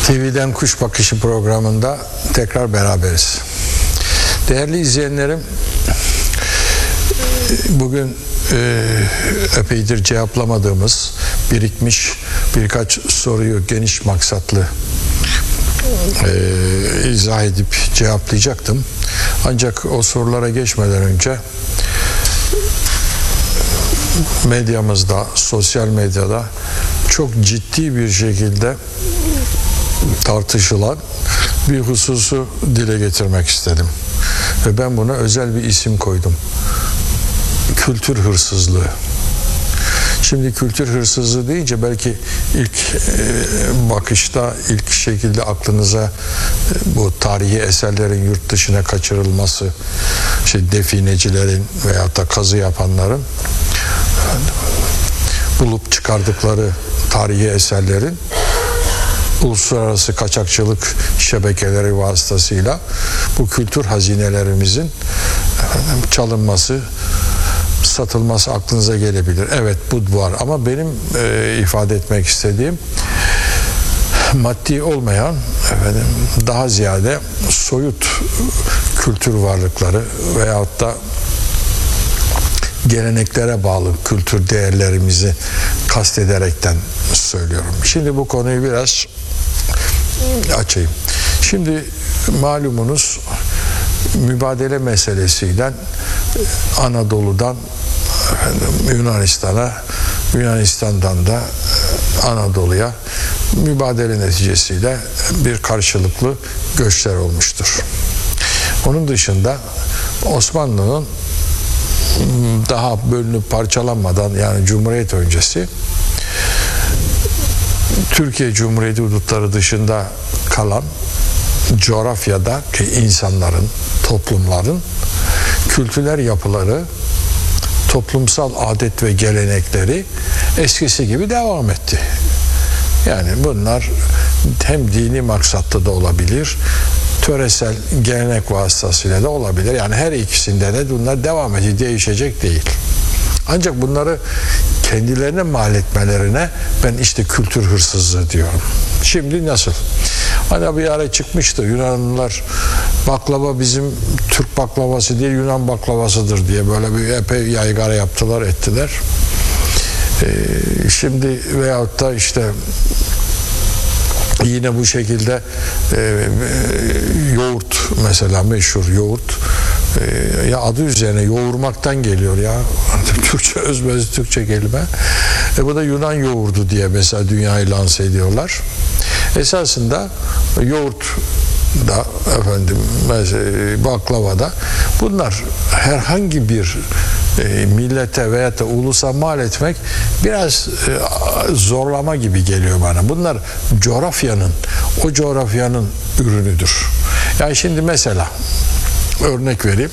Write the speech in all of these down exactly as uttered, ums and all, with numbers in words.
T V'den Kuş Bakışı programında tekrar beraberiz. Değerli izleyenlerim, bugün e, epeydir cevaplamadığımız, birikmiş birkaç soruyu geniş maksatlı e, izah edip cevaplayacaktım. Ancak o sorulara geçmeden önce medyamızda, sosyal medyada çok ciddi bir şekilde tartışılan bir hususu dile getirmek istedim. Ve ben buna özel bir isim koydum. Kültür hırsızlığı. Şimdi kültür hırsızlığı deyince belki ilk e, bakışta, ilk şekilde aklınıza e, bu tarihi eserlerin yurt dışına kaçırılması, işte definecilerin veyahut da kazı yapanların bulup çıkardıkları tarihi eserlerin uluslararası kaçakçılık şebekeleri vasıtasıyla bu kültür hazinelerimizin efendim, çalınması, satılması aklınıza gelebilir. Evet, bu var ama benim e, ifade etmek istediğim maddi olmayan, efendim, daha ziyade soyut kültür varlıkları veyahut da geleneklere bağlı kültür değerlerimizi kastederekten söylüyorum. Şimdi bu konuyu biraz açayım. Şimdi malumunuz mübadele meselesiyle Anadolu'dan efendim, Yunanistan'a, Yunanistan'dan da Anadolu'ya mübadele neticesiyle bir karşılıklı göçler olmuştur. Onun dışında Osmanlı'nın daha bölünüp parçalanmadan, yani Cumhuriyet öncesi Türkiye Cumhuriyeti hudutları dışında kalan coğrafyadaki insanların, toplumların kültürel yapıları, toplumsal adet ve gelenekleri eskisi gibi devam etti. Yani bunlar hem dini maksatlı da olabilir, töresel gelenek vasıtasıyla da olabilir. Yani her ikisinde de bunlar devam ediyor, değişecek değil. Ancak bunları kendilerine mal etmelerine ben işte kültür hırsızlığı diyorum. Şimdi nasıl? Hani bir ara çıkmıştı Yunanlılar baklava bizim Türk baklavası değil Yunan baklavasıdır diye böyle bir epey yaygara yaptılar, ettiler. Ee, şimdi veyahut da işte yine bu şekilde e, e, yoğurt mesela, meşhur yoğurt e, ya adı üzerine yoğurmaktan geliyor ya. Türkçe, özbez Türkçe kelime. E, bu da Yunan yoğurdu diye mesela dünyayı lanse ediyorlar. Esasında yoğurt da efendim mesela baklavada bunlar herhangi bir e, millete veya da ulusa mal etmek biraz e, zorlama gibi geliyor bana. Bunlar coğrafyanın, o coğrafyanın ürünüdür. Yani şimdi mesela örnek vereyim.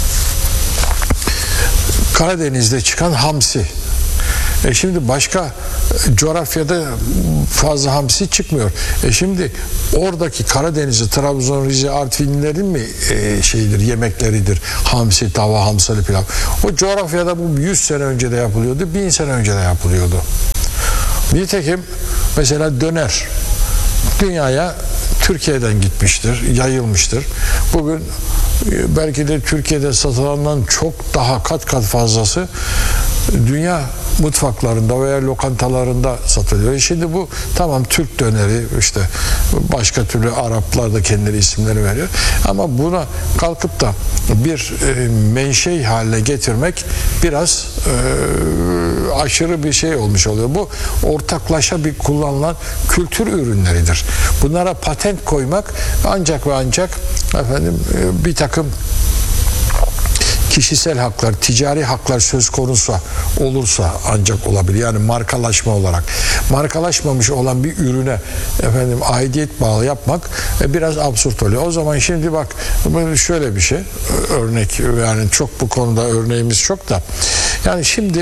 Karadeniz'de çıkan hamsi. E şimdi başka coğrafyada fazla hamsi çıkmıyor. E şimdi oradaki Karadeniz'i, Trabzon, Rize, Artvinlilerin mi e, şeyidir, yemekleridir? Hamsi, tava, hamsalı pilav. O coğrafyada bu yüz sene önce de yapılıyordu, bin sene önce de yapılıyordu. Nitekim mesela döner dünyaya Türkiye'den gitmiştir, yayılmıştır. Bugün belki de Türkiye'de satılandan çok daha kat kat fazlası dünya mutfaklarında veya lokantalarında satılıyor. E şimdi bu tamam Türk döneri, işte başka türlü Araplar da kendileri isimleri veriyor. Ama buna kalkıp da bir e, menşei haline getirmek biraz e, aşırı bir şey olmuş oluyor. Bu ortaklaşa bir kullanılan kültür ürünleridir. Bunlara patent koymak ancak ve ancak efendim e, bir takım kişisel haklar, ticari haklar söz konusu olursa ancak olabilir. Yani markalaşma olarak. Markalaşmamış olan bir ürüne efendim aidiyet bağı yapmak e, biraz absürt oluyor. O zaman şimdi bak şöyle bir şey, örnek, yani çok bu konuda örneğimiz çok da. Yani şimdi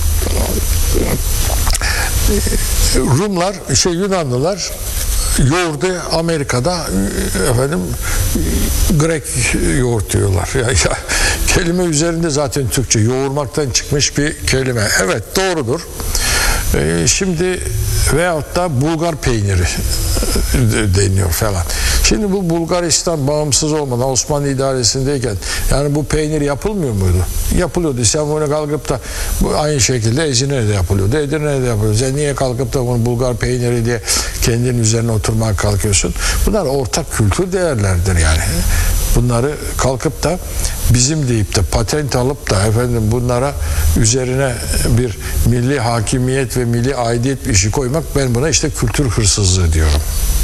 Rumlar, şey Yunanlılar yoğurdu Amerika'da efendim Grek yoğurt diyorlar. Ya, ya kelime üzerinde zaten Türkçe yoğurmaktan çıkmış bir kelime. Evet, doğrudur. E, şimdi veyahut da Bulgar peyniri deniyor falan. Şimdi bu Bulgaristan bağımsız olmadan Osmanlı idaresindeyken yani bu peynir yapılmıyor muydu? Yapılıyordu. Sen bunu kalkıp da bu aynı şekilde Ezine'de yapılıyordu. Edirne'de yapılıyordu. Sen niye kalkıp da bunu Bulgar peyniri diye kendinin üzerine oturmaya kalkıyorsun? Bunlar ortak kültür değerlerdir yani. Bunları kalkıp da bizim deyip de patent alıp da efendim bunlara üzerine bir milli hakimiyet ve milli aidiyet işi koymak, ben buna işte kültür hırsızlığı diyorum.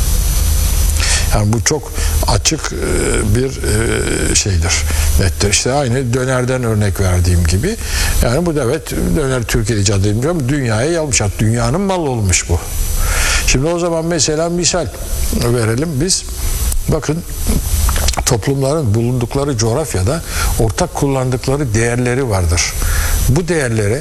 Yani bu çok açık bir şeydir, nettir. İşte aynı dönerden örnek verdiğim gibi. Yani bu da evet döner Türkiye icat edilmiş ama dünyaya yayılmış. Dünyanın malı olmuş bu. Şimdi o zaman mesela misal verelim biz. Bakın, toplumların bulundukları coğrafyada ortak kullandıkları değerleri vardır. Bu değerleri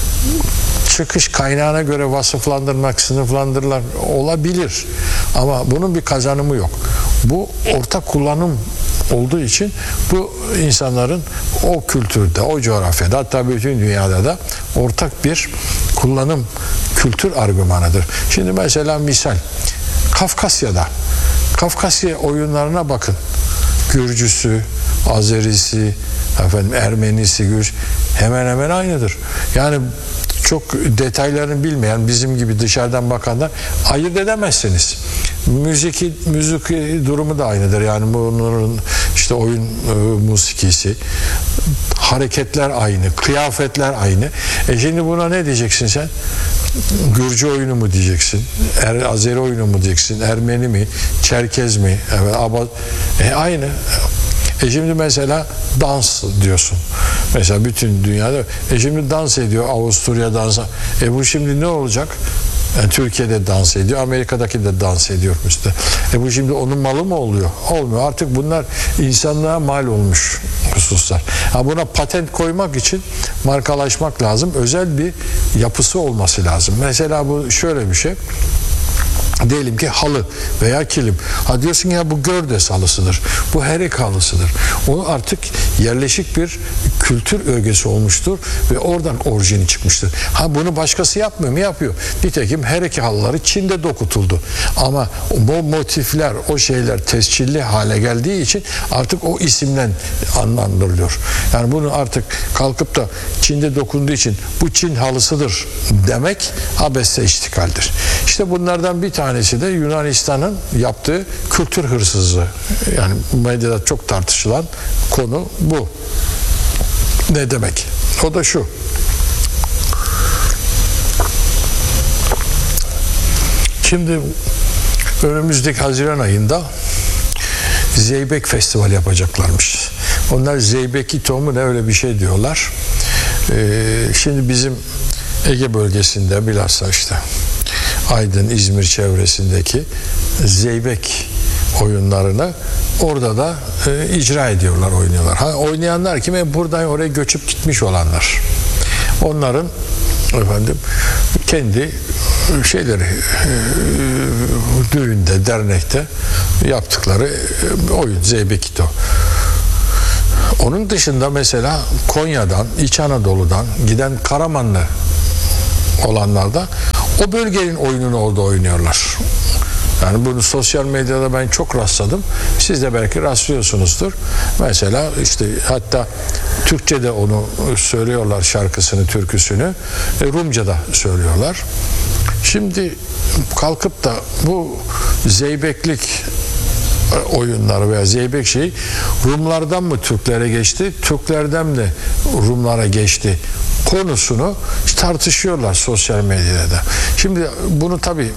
çıkış kaynağına göre vasıflandırmak, sınıflandırılan olabilir. Ama bunun bir kazanımı yok. Bu ortak kullanım olduğu için bu insanların o kültürde, o coğrafyada, hatta bütün dünyada da ortak bir kullanım, kültür argümanıdır. Şimdi mesela misal Kafkasya'da Kafkasya oyunlarına bakın. Gürcüsü, Azerisi, efendim Ermenisi, Gürcü hemen hemen aynıdır. Yani çok detaylarını bilmeyen, bizim gibi dışarıdan bakanlar ayırt edemezsiniz. Müzik, müzik durumu da aynıdır. Yani bunların işte oyun e, musikisi, hareketler aynı, kıyafetler aynı. E şimdi buna ne diyeceksin sen? Gürcü oyunu mu diyeceksin? Er, Azeri oyunu mu diyeceksin? Ermeni mi? Çerkez mi? Evet, Aba, e, aynı. E şimdi mesela dans diyorsun. Mesela bütün dünyada. E şimdi dans ediyor Avusturya dansa. E bu şimdi ne olacak? Yani Türkiye'de dans ediyor, Amerika'daki de dans ediyor işte. E bu şimdi onun malı mı oluyor? Olmuyor. Artık bunlar insanlığa mal olmuş hususlar. Ha buna patent koymak için markalaşmak lazım. Özel bir yapısı olması lazım. Mesela bu şöyle bir şey. Diyelim ki halı veya kilim. Ha diyorsun ya bu Gördes halısıdır. Bu Herek halısıdır. O artık yerleşik bir kültür ögesi olmuştur ve oradan orijini çıkmıştır. Ha bunu başkası yapmıyor mu? Yapıyor. Nitekim Herek halıları Çin'de dokutuldu. Ama o motifler, o şeyler tescilli hale geldiği için artık o isimden anlandırılıyor. Yani bunu artık kalkıp da Çin'de dokunduğu için bu Çin halısıdır demek abeste iştikaldir. İşte bunlardan bir tanesi de Yunanistan'ın yaptığı kültür hırsızlığı. Yani medyada çok tartışılan konu bu. Ne demek? O da şu. Şimdi önümüzdeki Haziran ayında Zeybek Festivali yapacaklarmış. Onlar Zeybekito mu ne öyle bir şey diyorlar. Ee, şimdi bizim Ege bölgesinde bilhassa işte Aydın, İzmir çevresindeki Zeybek oyunlarını orada da e, icra ediyorlar, oynuyorlar. Ha, oynayanlar kim? E, buradan oraya göçüp gitmiş olanlar. Onların efendim kendi şeyleri e, düğünde, dernekte yaptıkları e, oyun Zeybekito. Onun dışında mesela Konya'dan, İç Anadolu'dan giden Karamanlı olanlar da o bölgenin oyununu orada oynuyorlar. Yani bunu sosyal medyada ben çok rastladım. Siz de belki rastlıyorsunuzdur. Mesela işte hatta Türkçe'de onu söylüyorlar, şarkısını, türküsünü. E, Rumca'da söylüyorlar. Şimdi kalkıp da bu zeybeklik oyunları veya zeybek şeyi Rumlardan mı Türklere geçti, Türklerden mi Rumlara geçti konusunu tartışıyorlar sosyal medyada. Şimdi bunu tabii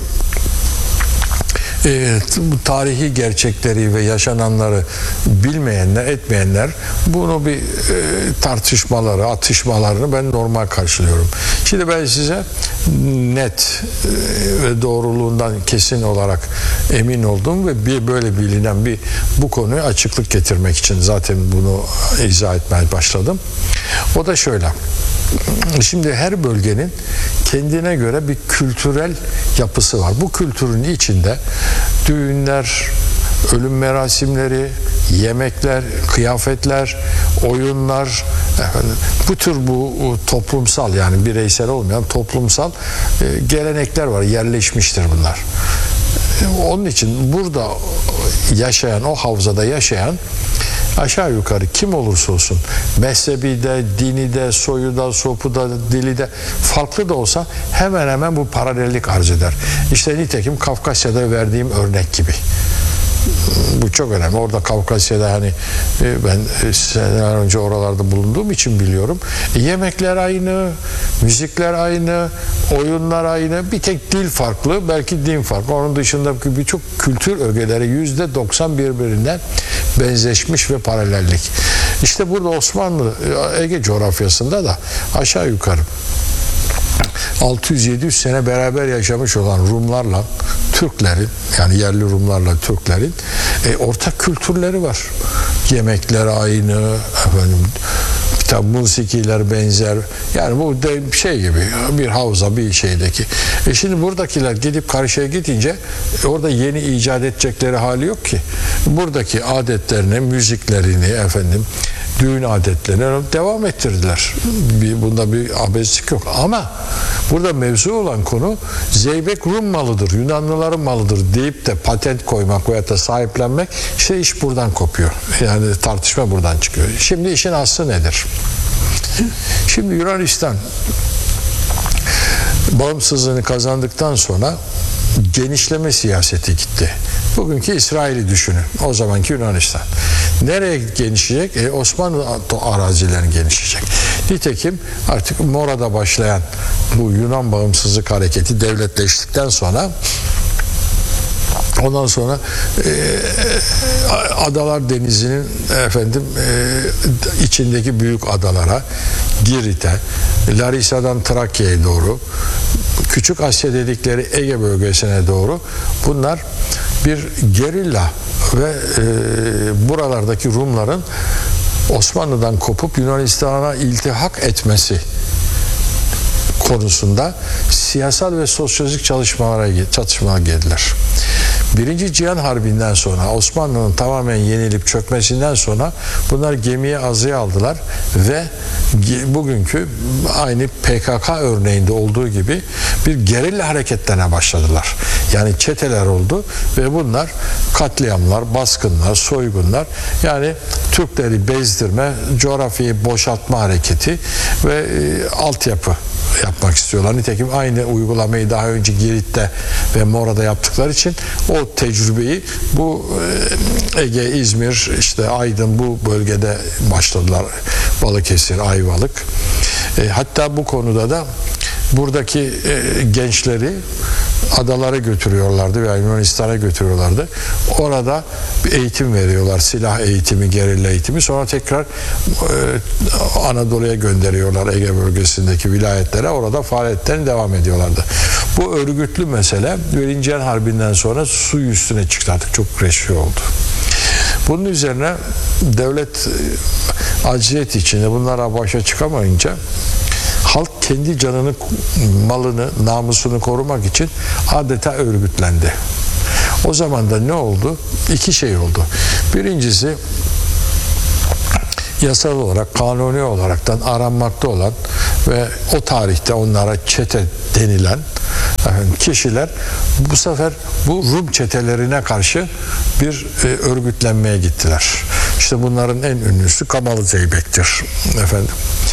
e, bu tarihi gerçekleri ve yaşananları bilmeyenler, etmeyenler bunu bir e, tartışmaları, atışmalarını ben normal karşılıyorum. Şimdi ben size net e, ve doğruluğundan kesin olarak emin olduğum ve bir böyle bilinen bir bu konuya açıklık getirmek için zaten bunu izah etmeye başladım. O da şöyle. Şimdi her bölgenin kendine göre bir kültürel yapısı var. Bu kültürün içinde düğünler, ölüm merasimleri, yemekler, kıyafetler, oyunlar, efendim, bu tür bu toplumsal, yani bireysel olmayan toplumsal e, gelenekler var, yerleşmiştir bunlar. E, onun için burada yaşayan, o havzada yaşayan aşağı yukarı kim olursa olsun, mezhebi de, dini de, soyu da, sopu da, dili de farklı da olsa hemen hemen bu paralellik arz eder. İşte nitekim Kafkasya'da verdiğim örnek gibi. Bu çok önemli. Orada Kafkasya'da hani ben seneler önce oralarda bulunduğum için biliyorum. Yemekler aynı, müzikler aynı, oyunlar aynı. Bir tek dil farklı, belki din farklı. Onun dışındaki birçok kültür ögeleri yüzde doksan birbirinden benzeşmiş ve paralellik. İşte burada Osmanlı Ege coğrafyasında da aşağı yukarı altı yüz yedi yüz sene beraber yaşamış olan Rumlarla Türklerin, yani yerli Rumlarla Türklerin e, ortak kültürleri var. Yemekler aynı, efendim, tabi musikiler benzer. Yani bu de şey gibi bir havza, bir şeydeki. E şimdi buradakiler gidip karşıya gidince e, orada yeni icat edecekleri hali yok ki. Buradaki adetlerini, müziklerini, efendim, düğün adetlerine devam ettirdiler. Bir, bunda bir abeslik yok. Ama burada mevzu olan konu zeybek Rum malıdır, Yunanlıların malıdır deyip de patent koymak veya da sahiplenmek, işte iş buradan kopuyor. Yani tartışma buradan çıkıyor. Şimdi işin aslı nedir? Şimdi Yunanistan bağımsızlığını kazandıktan sonra genişleme siyaseti gitti. Bugünkü İsrail'i düşünün. O zamanki Yunanistan. Nereye genişleyecek? E, Osmanlı arazilerini genişleyecek. Nitekim artık Mora'da başlayan bu Yunan bağımsızlık hareketi devletleştikten sonra ondan sonra e, Adalar Denizi'nin efendim e, içindeki büyük adalara, Girit'e, Larissa'dan Trakya'ya doğru, Küçük Asya dedikleri Ege bölgesine doğru, bunlar bir gerilla ve e, buralardaki Rumların Osmanlı'dan kopup Yunanistan'a iltihak etmesi konusunda siyasal ve sosyolojik çalışmalara çatışmalara girdiler. Birinci Cihan Harbi'nden sonra, Osmanlı'nın tamamen yenilip çökmesinden sonra bunlar gemiye azıya aldılar ve bugünkü aynı P K K örneğinde olduğu gibi bir gerilla hareketlerine başladılar. Yani çeteler oldu ve bunlar katliamlar, baskınlar, soygunlar, yani Türkleri bezdirme, coğrafyayı boşaltma hareketi ve e, altyapı yapmak istiyorlar. Nitekim aynı uygulamayı daha önce Girit'te ve Mora'da yaptıkları için o tecrübeyi bu Ege, İzmir, işte Aydın, bu bölgede başladılar. Balıkesir, Ayvalık. E, hatta bu konuda da buradaki e, gençleri adalara götürüyorlardı veya Yunanistan'a götürüyorlardı. Orada bir eğitim veriyorlar. Silah eğitimi, gerilla eğitimi. Sonra tekrar e, Anadolu'ya gönderiyorlar, Ege bölgesindeki vilayetlere. Orada faaliyetlerine devam ediyorlardı. Bu örgütlü mesele Birinci Cihan Harbi'nden sonra su üstüne çıktı. Artık çok reşi oldu. Bunun üzerine devlet aciziyet içinde bunlara başa çıkamayınca halk kendi canını, malını, namusunu korumak için adeta örgütlendi. O zaman da ne oldu? İki şey oldu. Birincisi, yasal olarak, kanuni olaraktan aranmakta olan ve o tarihte onlara çete denilen kişiler bu sefer bu Rum çetelerine karşı bir e, örgütlenmeye gittiler. İşte bunların en ünlüsü Kamalı Zeybek'tir efendim.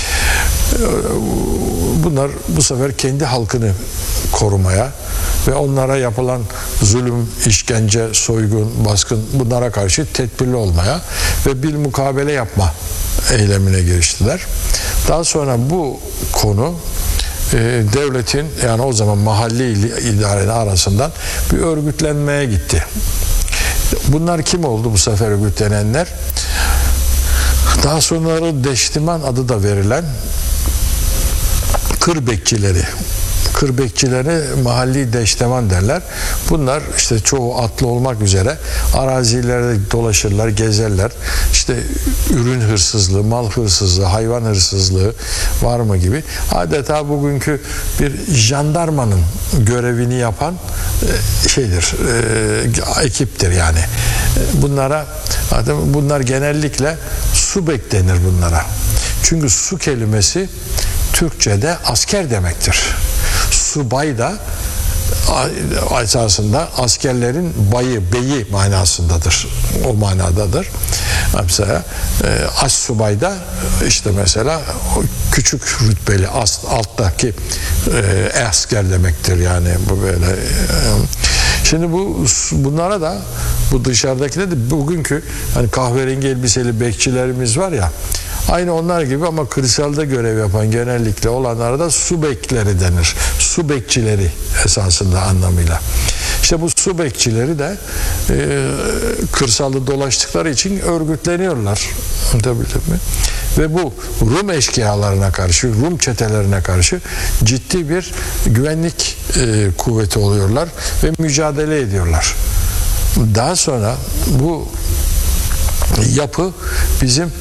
Bunlar bu sefer kendi halkını korumaya ve onlara yapılan zulüm, işkence, soygun, baskın, bunlara karşı tedbirli olmaya ve bir mukabele yapma eylemine giriştiler. Daha sonra bu konu e, devletin, yani o zaman mahalli idarenin arasından bir örgütlenmeye gitti. Bunlar kim oldu bu sefer örgütlenenler? Daha sonra Deştiman adı da verilen kır bekçileri, kırbekçileri mahalli deşteman derler. Bunlar işte çoğu atlı olmak üzere arazilerde dolaşırlar, gezerler. İşte ürün hırsızlığı, mal hırsızlığı, hayvan hırsızlığı var mı gibi. Adeta bugünkü bir jandarmanın görevini yapan şeydir, e, ekiptir yani. Bunlara, bunlar genellikle subek denir bunlara. Çünkü su kelimesi Türkçe'de asker demektir. Subay da esasında askerlerin bayı, beyi manasındadır. O manadadır. Mesela e, as-subay da işte mesela küçük rütbeli as, alttaki e, asker demektir yani bu böyle. E, şimdi bu bunlara da bu dışarıdakilere de bugünkü hani kahverengi elbiseli bekçilerimiz var ya, aynı onlar gibi ama kırsalda görev yapan genellikle olanlara da su bekleri denir. Su bekçileri esasında anlamıyla. İşte bu su bekçileri de e, kırsalda dolaştıkları için örgütleniyorlar. Anlatabildim mi? Ve bu Rum eşkıyalarına karşı, Rum çetelerine karşı ciddi bir güvenlik e, kuvveti oluyorlar ve mücadele ediyorlar. Daha sonra bu yapı bizim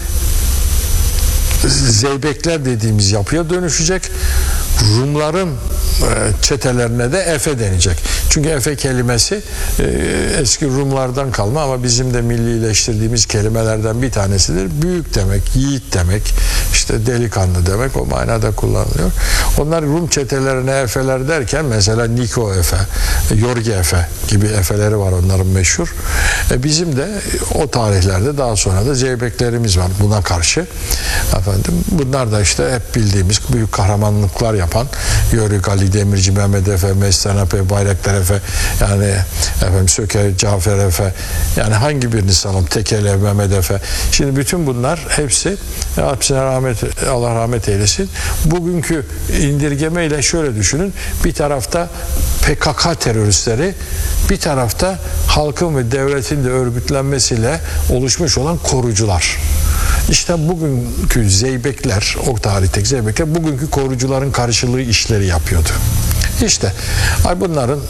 Zeybekler dediğimiz yapıya dönüşecek. Rumların çetelerine de Efe denecek. Çünkü Efe kelimesi eski Rumlardan kalma ama bizim de millileştirdiğimiz kelimelerden bir tanesidir. Büyük demek, yiğit demek, işte delikanlı demek, o manada kullanılıyor. Onlar Rum çetelerine Efeler derken mesela Niko Efe, Yorgi Efe gibi Efeleri var onların meşhur. E bizim de o tarihlerde daha sonra da Zeybeklerimiz var buna karşı. Efendim, bunlar da işte hep bildiğimiz büyük kahramanlıklar yapan Yörük Ali, Demirci Mehmet Efe, Mestan Efe, Bayraktar Efe, yani efendim Söker Cafer Efe, yani hangi birini sanalım, Tekele Mehmet Efe. Şimdi bütün bunlar hepsi hepsine rahmet, Allah rahmet eylesin. Bugünkü indirgemeyle şöyle düşünün. Bir tarafta P K K teröristleri, bir tarafta halkın ve devletin de örgütlenmesiyle oluşmuş olan korucular. İşte bugünkü Zeybekler, o tarihteki Zeybekler bugünkü korucuların karşılığı işleri yapıyordu. İşte bunların e,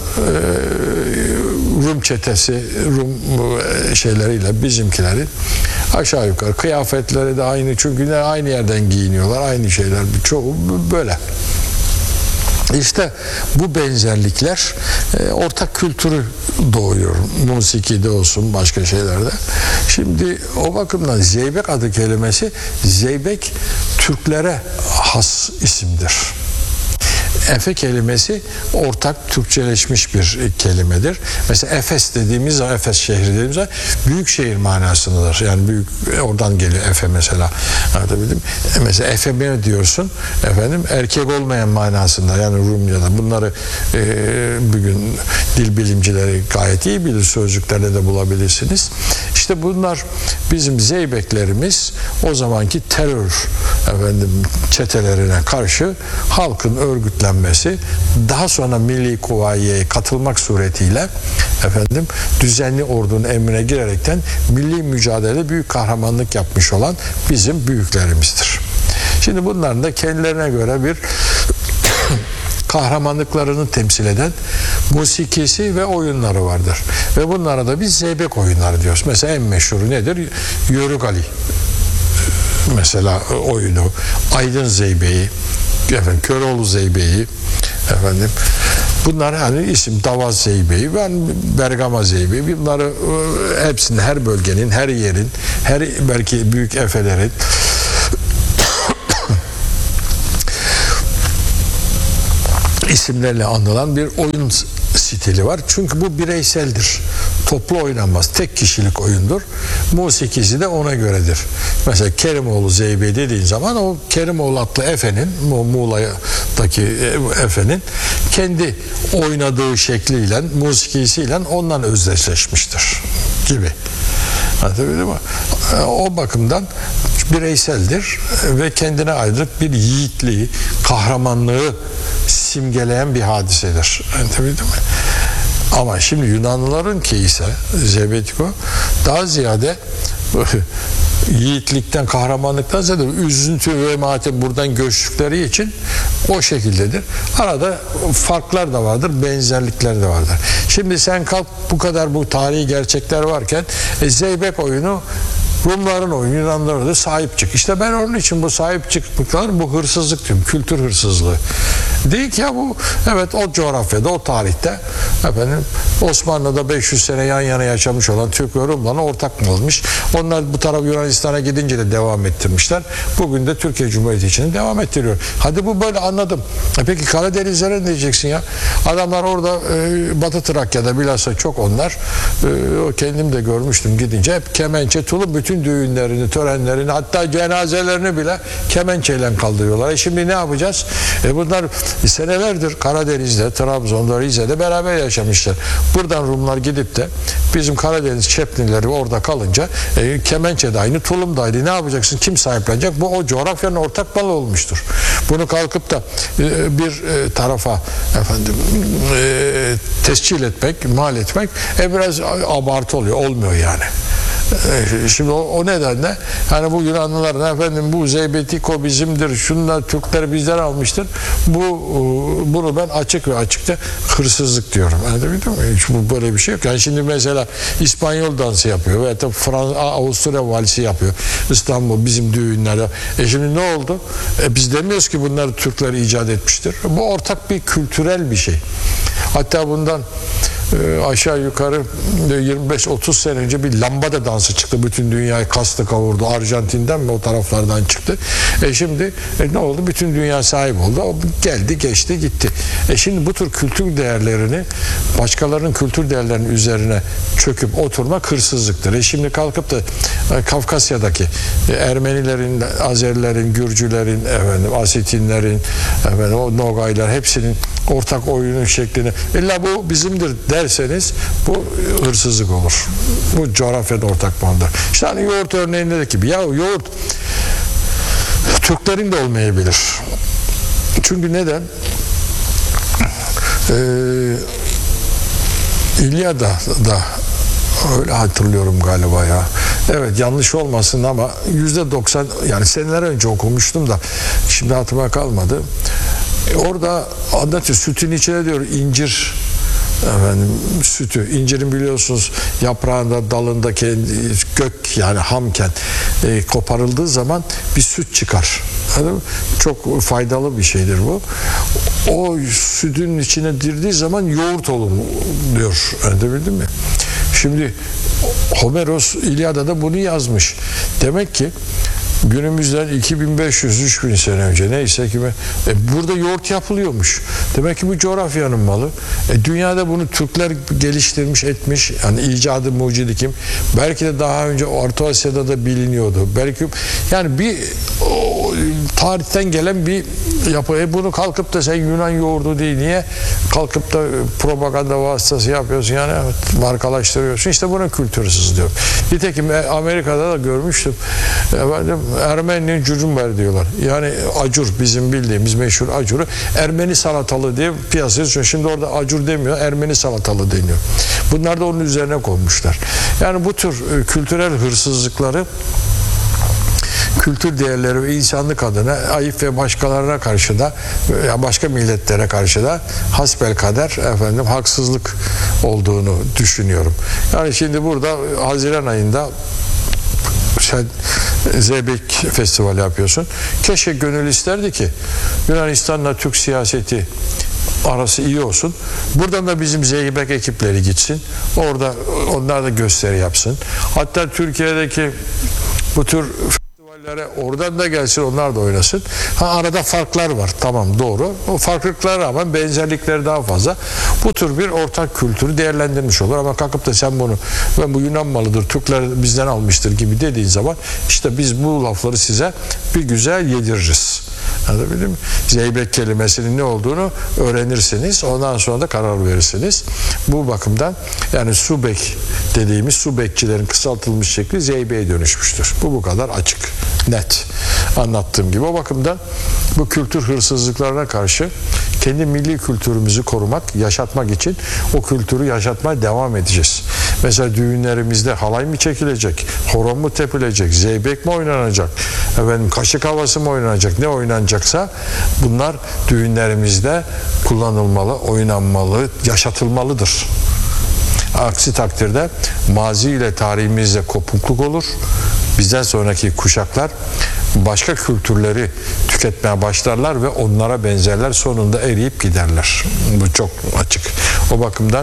Rum çetesi, Rum e, şeyleriyle bizimkilerin aşağı yukarı kıyafetleri de aynı, çünkü aynı yerden giyiniyorlar, aynı şeyler, çoğu böyle. İşte bu benzerlikler e, ortak kültürü doğuyor. Musikide olsun, başka şeylerde. Şimdi o bakımdan Zeybek adı kelimesi, Zeybek Türklere has isimdir. Efe kelimesi ortak Türkçeleşmiş bir kelimedir. Mesela Efes dediğimiz zaman, Efes şehri dediğimiz zaman büyük şehir manasındadır. Yani büyük, oradan geliyor Efe mesela. Anlatabildim? Mesela Efeme diyorsun, efendim erkek olmayan manasında, yani Rumca'da. Bunları e, bugün dil bilimcileri gayet iyi bilir, sözlüklerde de bulabilirsiniz. İşte bunlar bizim Zeybeklerimiz o zamanki terör efendim çetelerine karşı halkın örgütlenmesi, daha sonra Milli Kuvayiye'ye katılmak suretiyle efendim düzenli ordunun emrine girerekten milli mücadele, büyük kahramanlık yapmış olan bizim büyüklerimizdir. Şimdi bunların da kendilerine göre bir kahramanlıklarını temsil eden musikisi ve oyunları vardır. Ve bunlara da biz Zeybek oyunları diyoruz. Mesela en meşhuru nedir? Yörük Ali mesela oyunu, Aydın Zeybeği, efendim Köroğlu Zeybeği, efendim bunlar hani isim, Davaz Zeybeği, ben Bergama Zeybeği, bunları hepsinin, her bölgenin, her yerin, her belki büyük efelerin isimlerle anılan bir oyun stili var. Çünkü bu bireyseldir. Toplu oynanmaz. Tek kişilik oyundur. Musikisi de ona göredir. Mesela Kerimoğlu Zeybe dediğin zaman o Kerimoğlu adlı Efe'nin, Muğla'daki Efe'nin kendi oynadığı şekliyle, musikisiyle ondan özdeşleşmiştir gibi. Anlatabildim mi? O bakımdan bireyseldir ve kendine ait bir yiğitliği, kahramanlığı simgeleyen bir hadisedir. Anlatabildim mi? Ama şimdi Yunanlıların ki ise Zebetiko daha ziyade yiğitlikten, kahramanlıktan zaten üzüntü ve matem buradan göçtükleri için o şekildedir. Arada farklar da vardır, benzerlikler de vardır. Şimdi sen kalk bu kadar bu tarihi gerçekler varken e, Zeybek oyunu Rumların oyunu, Yunanlılara da sahip çık. İşte ben onun için bu sahip çıktıkları bu hırsızlık diyorum. Kültür hırsızlığı. Değil ki ya bu, evet o coğrafyada, o tarihte efendim Osmanlı'da beş yüz sene yan yana yaşamış olan Türk ve Rumlarla ortak mı olmuş? Onlar bu taraf Yunanistan'a gidince de devam ettirmişler. Bugün de Türkiye Cumhuriyeti için devam ettiriyor. Hadi bu böyle anladım. E peki Karadenizlere ne diyeceksin ya? Adamlar orada e, Batı Trakya'da bilhassa çok onlar. E, kendim de görmüştüm gidince. Hep kemençe, tulum, bütün düğünlerini, törenlerini, hatta cenazelerini bile kemençeyle kaldırıyorlar. E şimdi ne yapacağız? E bunlar senelerdir Karadeniz'de, Trabzon'da, Rize'de beraber yaşamışlar. Buradan Rumlar gidip de bizim Karadeniz Çepnileri orada kalınca e, kemençe de aynı, tulum da aynı. Ne yapacaksın? Kim sahiplenecek? Bu o coğrafyanın ortak malı olmuştur. Bunu kalkıp da e, bir e, tarafa efendim e, tescil etmek, mal etmek e, biraz abartı oluyor. Olmuyor yani. Şimdi o, o nedenle hani bu Yunanlıların efendim bu Zeybetiko bizimdir, şunlar Türkler bizden almıştır. Bu bunu ben açık ve açıkça hırsızlık diyorum. Anladın mı? Hiç bu böyle bir şey yok. Yani şimdi mesela İspanyol dansı yapıyor veya da Frans Avusturya valsi yapıyor. İstanbul bizim düğünlerde. E şimdi ne oldu? E biz demiyoruz ki bunları Türkler icat etmiştir. Bu ortak bir kültürel bir şey. Hatta bundan e, aşağı yukarı yirmi beş otuz sene önce bir lambada dansı çıktı. Bütün dünyayı kastı kavurdu. Arjantin'den mi o taraflardan çıktı. E şimdi e, ne oldu? Bütün dünya sahip oldu. O geldi, geçti, gitti. E şimdi bu tür kültür değerlerini başkalarının kültür değerlerinin üzerine çöküp oturmak hırsızlıktır. E şimdi kalkıp da e, Kafkasya'daki e, Ermenilerin, Azerilerin, Gürcülerin, efendim, Asetinlerin, efendim, o Nogaylar hepsinin ortak oyunun şeklini illa bu bizimdir derseniz bu hırsızlık olur. Bu coğrafyada ortak maldır. İşte hani yoğurt örneğinde de gibi. Ya yoğurt Türklerin de olmayabilir. Çünkü neden? Ee, İlyada'da öyle hatırlıyorum galiba ya. Evet yanlış olmasın ama yüzde doksan yani seneler önce okumuştum da şimdi hatırıma kalmadı. E orada anlatıyor sütün içine diyor incir efendim sütü. İncirin biliyorsunuz yaprağında, dalında kendi, gök yani hamken e, koparıldığı zaman bir süt çıkar. Yani çok faydalı bir şeydir bu. O sütün içine girdiği zaman yoğurt olur diyor. Anladın mı? Şimdi Homeros İlyada'da bunu yazmış. Demek ki günümüzden iki bin beş yüz üç bin sene önce neyse ki e, burada yoğurt yapılıyormuş. Demek ki bu coğrafyanın malı. E, dünyada bunu Türkler geliştirmiş etmiş. Yani icadı mucidi kim? Belki de daha önce Orta Asya'da da biliniyordu. Belki yani bir o, tarihten gelen bir yapı. E, bunu kalkıp da sen Yunan yoğurdu değil. Niye? Kalkıp da propaganda vasıtası yapıyorsun. Yani markalaştırıyorsun. İşte bunun kültürsüz diyor. Nitekim Amerika'da da görmüştüm. Efendim Ermeni'nin cucumber diyorlar. Yani acur bizim bildiğimiz meşhur acuru Ermeni salatalı diye piyasaya çıkıyor. Şimdi orada acur demiyor, Ermeni salatalı deniyor. Bunlar da onun üzerine konmuşlar. Yani bu tür kültürel hırsızlıkları kültür değerleri ve insanlık adına ayıp ve başkalarına karşı da başka milletlere karşı da hasbelkader efendim haksızlık olduğunu düşünüyorum. Yani şimdi burada Haziran ayında sen Zeybek Festivali yapıyorsun. Keşke gönül isterdi ki Yunanistan'la Türk siyaseti arası iyi olsun. Buradan da bizim Zeybek ekipleri gitsin. Orada onlar da gösteri yapsın. Hatta Türkiye'deki bu tür oradan da gelsin onlar da oynasın. Ha, arada farklar var. Tamam doğru. O farklılıklara rağmen benzerlikleri daha fazla. Bu tür bir ortak kültürü değerlendirmiş olur. Ama kalkıp da sen bunu ben bu Yunan malıdır, Türkler bizden almıştır gibi dediğin zaman işte biz bu lafları size bir güzel yediririz. Anladın mı? Zeybek kelimesinin ne olduğunu öğrenirsiniz. Ondan sonra da karar verirsiniz. Bu bakımdan yani Subek dediğimiz Subekçilerin kısaltılmış şekli Zeybek'e dönüşmüştür. Bu bu kadar açık, net anlattığım gibi. O bakımdan bu kültür hırsızlıklarına karşı kendi milli kültürümüzü korumak, yaşatmak için o kültürü yaşatmaya devam edeceğiz. Mesela düğünlerimizde halay mı çekilecek, horon mu tepilecek, zeybek mi oynanacak, efendim kaşık havası mı oynanacak, ne oynanacaksa bunlar düğünlerimizde kullanılmalı, oynanmalı, yaşatılmalıdır. Aksi takdirde mazi ile tarihimizde kopukluk olur. Bizden sonraki kuşaklar başka kültürleri tüketmeye başlarlar ve onlara benzerler, sonunda eriyip giderler. Bu çok açık. O bakımdan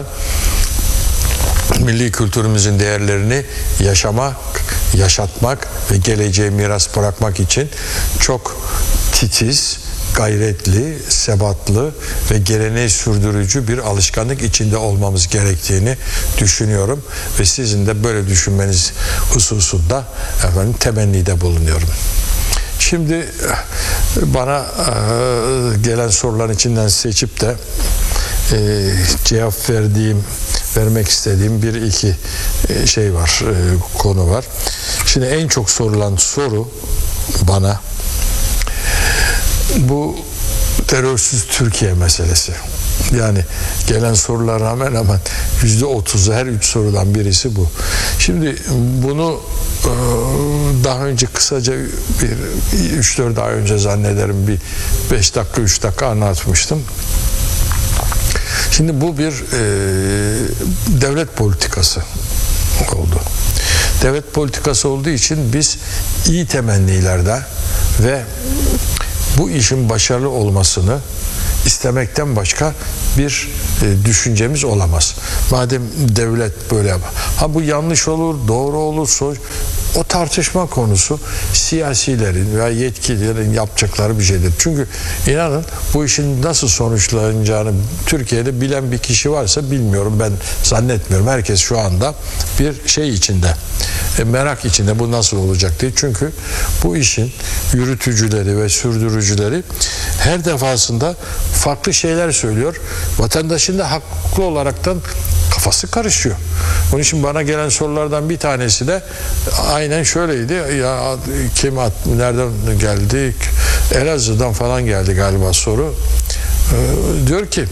milli kültürümüzün değerlerini yaşamak, yaşatmak ve geleceğe miras bırakmak için çok titiz, gayretli, sebatlı ve geleneği sürdürücü bir alışkanlık içinde olmamız gerektiğini düşünüyorum ve sizin de böyle düşünmeniz hususunda efendim temennide bulunuyorum. Şimdi bana e, gelen soruların içinden seçip de e, cevap verdiğim, vermek istediğim bir iki e, şey var, e, konu var. Şimdi en çok sorulan soru bana bu terörsüz Türkiye meselesi. Yani gelen sorular hemen hemen yüzde otuzu, her üç sorudan birisi bu. Şimdi bunu daha önce kısaca bir üç dört ay önce zannederim bir beş dakika üç dakika anlatmıştım. Şimdi bu bir e, devlet politikası oldu. Devlet politikası olduğu için biz iyi temennilerde ve bu işin başarılı olmasını istemekten başka bir e, düşüncemiz olamaz. Madem devlet böyle yapar. Ha bu yanlış olur, doğru olur, sonuç, o tartışma konusu siyasilerin veya yetkililerin yapacakları bir şeydir. Çünkü inanın bu işin nasıl sonuçlanacağını Türkiye'de bilen bir kişi varsa bilmiyorum, ben zannetmiyorum. Herkes şu anda bir şey içinde, e, merak içinde bu nasıl olacak diye. Çünkü bu işin yürütücüleri ve sürdürücüleri her defasında farklı şeyler söylüyor. Vatandaşın da haklı olaraktan kafası karışıyor. Onun için bana gelen sorulardan bir tanesi de aynen şöyleydi. Ya kim nereden geldi? Elazığ'dan falan geldi galiba soru. Ee, diyor ki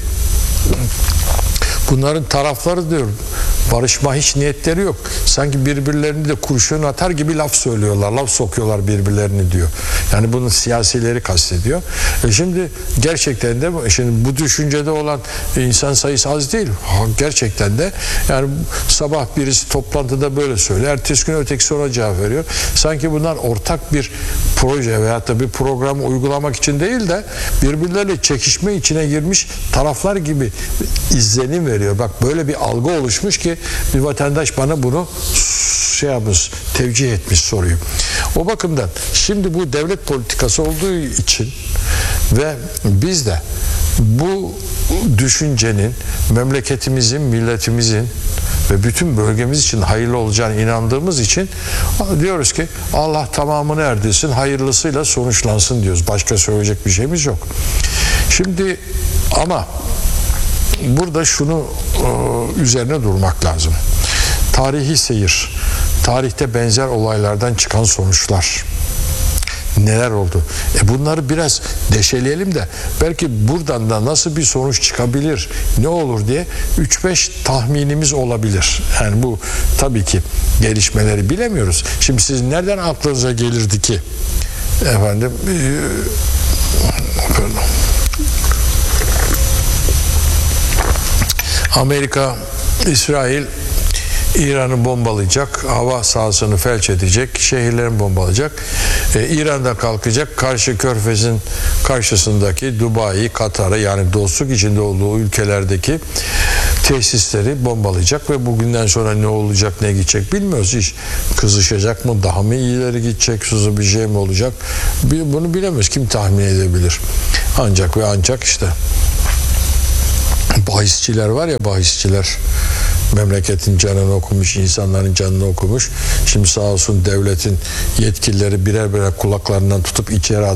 bunların tarafları diyor barışma hiç niyetleri yok. Sanki birbirlerini de kurşun atar gibi laf söylüyorlar. Laf sokuyorlar birbirlerini diyor. Yani bunun siyasileri kastediyor. E şimdi gerçekten de şimdi bu düşüncede olan insan sayısı az değil. Gerçekten de yani sabah birisi toplantıda böyle söylüyor. Ertesi gün ötekisi ona cevap veriyor. Sanki bunlar ortak bir proje veyahut da bir programı uygulamak için değil de birbirleriyle çekişme içine girmiş taraflar gibi izlenim veriyor. Bak böyle bir algı oluşmuş ki bir vatandaş bana bunu şey yapmış, tevcih etmiş soruyu. O bakımdan şimdi bu devlet politikası olduğu için ve biz de bu düşüncenin memleketimizin, milletimizin ve bütün bölgemiz için hayırlı olacağına inandığımız için diyoruz ki Allah tamamını erdirsin, hayırlısıyla sonuçlansın diyoruz. Başka söyleyecek bir şeyimiz yok. Şimdi ama burada şunu e, üzerine durmak lazım. Tarihi seyir, tarihte benzer olaylardan çıkan sonuçlar. Neler oldu? E bunları biraz deşeleyelim de belki buradan da nasıl bir sonuç çıkabilir, ne olur diye üç beş tahminimiz olabilir. Yani bu tabii ki gelişmeleri bilemiyoruz. Şimdi siz nereden aklınıza gelirdi ki efendim e, Amerika, İsrail İran'ı bombalayacak, hava sahasını felç edecek, şehirlerini bombalayacak. Ee, İran'da kalkacak, karşı Körfez'in karşısındaki Dubai'yi, Katar'ı yani dostluk içinde olduğu ülkelerdeki tesisleri bombalayacak ve bugünden sonra ne olacak, ne gidecek bilmiyoruz. İş kızışacak mı, daha mı iyileri gidecek, sızı bir şey mi olacak? Bunu bilemiyoruz. Kim tahmin edebilir? Ancak ve ancak işte bahisçiler var ya, bahisçiler memleketin canını okumuş, insanların canını okumuş. Şimdi sağ olsun devletin yetkilileri birer birer kulaklarından tutup içeri